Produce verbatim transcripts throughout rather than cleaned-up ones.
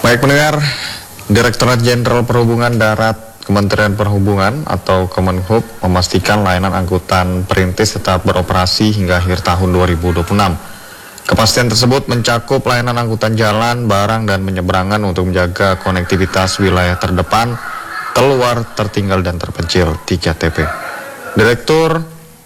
Baik pendengar, Direktorat Jenderal Perhubungan Darat Kementerian Perhubungan atau Kemenhub memastikan layanan angkutan perintis tetap beroperasi hingga akhir tahun dua ribu dua puluh enam. Kepastian tersebut mencakup layanan angkutan jalan, barang, dan menyeberangan untuk menjaga konektivitas wilayah terdepan, terluar, tertinggal, dan terpencil tiga T P. Direktur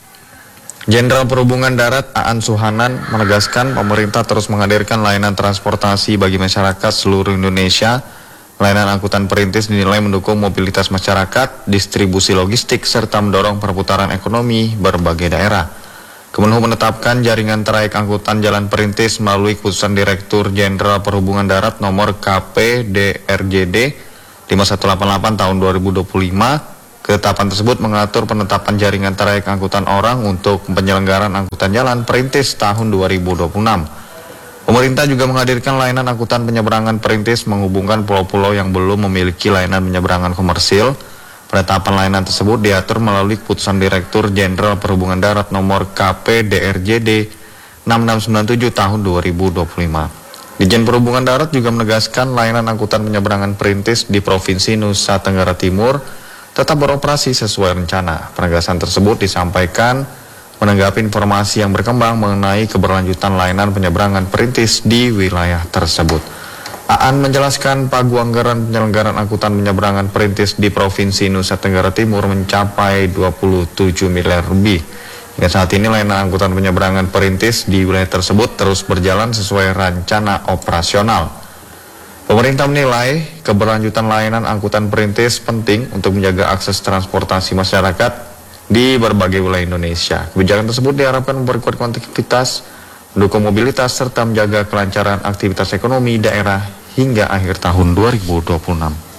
Jenderal Perhubungan Darat Aan Suhanan menegaskan pemerintah terus menghadirkan layanan transportasi bagi masyarakat seluruh Indonesia. Layanan angkutan perintis dinilai mendukung mobilitas masyarakat, distribusi logistik, serta mendorong perputaran ekonomi berbagai daerah. Kemenhub menetapkan jaringan trayek angkutan jalan perintis melalui keputusan Direktur Jenderal Perhubungan Darat nomor K P D R J D lima satu delapan delapan tahun dua ribu dua puluh lima. Ketetapan tersebut mengatur penetapan jaringan trayek angkutan orang untuk penyelenggaraan angkutan jalan perintis tahun dua ribu dua puluh enam. Pemerintah juga menghadirkan layanan angkutan penyeberangan perintis menghubungkan pulau-pulau yang belum memiliki layanan penyeberangan komersil. Penetapan layanan tersebut diatur melalui keputusan Direktur Jenderal Perhubungan Darat nomor K P D R J D enam enam sembilan tujuh tahun dua ribu dua puluh lima. Ditjen Perhubungan Darat juga menegaskan layanan angkutan penyeberangan perintis di Provinsi Nusa Tenggara Timur tetap beroperasi sesuai rencana. Penegasan tersebut disampaikan menanggapi informasi yang berkembang mengenai keberlanjutan layanan penyeberangan perintis di wilayah tersebut. Aan menjelaskan pagu anggaran penyelenggaraan angkutan penyeberangan perintis di Provinsi Nusa Tenggara Timur mencapai dua puluh tujuh miliar lebih. Hingga saat ini layanan angkutan penyeberangan perintis di wilayah tersebut terus berjalan sesuai rencana operasional. Pemerintah menilai keberlanjutan layanan angkutan perintis penting untuk menjaga akses transportasi masyarakat di berbagai wilayah Indonesia. Kebijakan tersebut diharapkan memperkuat konektivitas, mendukung mobilitas, serta menjaga kelancaran aktivitas ekonomi daerah hingga akhir tahun dua ribu dua puluh enam.